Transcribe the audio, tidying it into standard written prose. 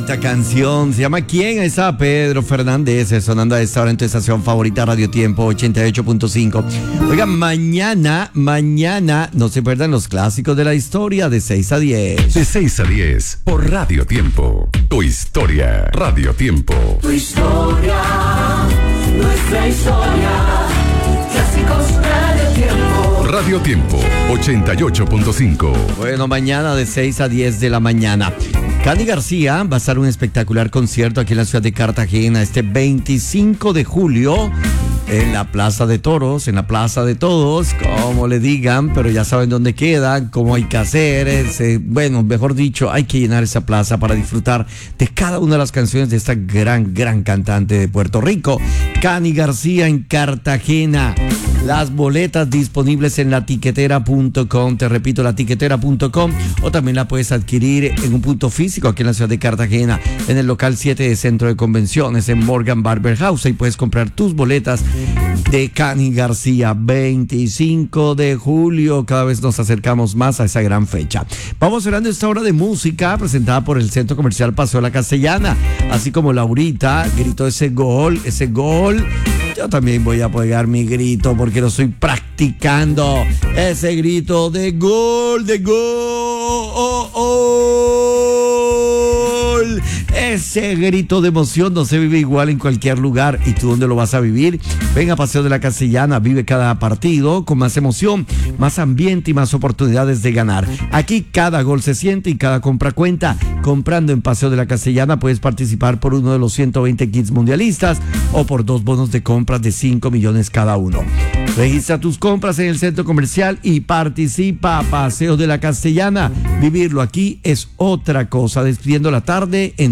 bonita canción. Se llama ¿Quién? Esa Pedro Fernández, sonando a esta hora en tu estación favorita Radio Tiempo 88.5. Oigan, mañana, no se pierdan los clásicos de la historia de 6 a 10. De 6 a 10 por Radio Tiempo. Tu historia, Radio Tiempo. Tu historia, nuestra historia. Clásicos Radio Tiempo. Radio Tiempo 88.5. Bueno, mañana de 6 a 10 de la mañana. Cani García va a estar un espectacular concierto aquí en la ciudad de Cartagena este 25 de julio en la Plaza de Toros, en la Plaza de Todos, como le digan, pero ya saben dónde queda, cómo hay que hacer, bueno, mejor dicho, hay que llenar esa plaza para disfrutar de cada una de las canciones de esta gran cantante de Puerto Rico, Cani García en Cartagena. Las boletas disponibles en latiquetera.com, te repito, latiquetera.com, o también la puedes adquirir en un punto físico aquí en la ciudad de Cartagena, en el local 7 de Centro de Convenciones, en Morgan Barber House, y puedes comprar tus boletas de Cani García, 25 de julio, cada vez nos acercamos más a esa gran fecha. Vamos cerrando esta hora de música presentada por el Centro Comercial Paseo La Castellana, así como Laurita gritó ese gol, yo también voy a pegar mi grito porque lo estoy practicando, ese grito de gol, ese grito de emoción no se vive igual en cualquier lugar. ¿Y tú dónde lo vas a vivir? Ven a Paseo de la Castellana, vive cada partido con más emoción, más ambiente y más oportunidades de ganar. Aquí cada gol se siente y cada compra cuenta. Comprando en Paseo de la Castellana puedes participar por uno de los 120 kits mundialistas o por 2 bonos de compras de 5 millones cada uno. Registra tus compras en el centro comercial y participa. Paseo de la Castellana, vivirlo aquí es otra cosa. Despidiendo la tarde en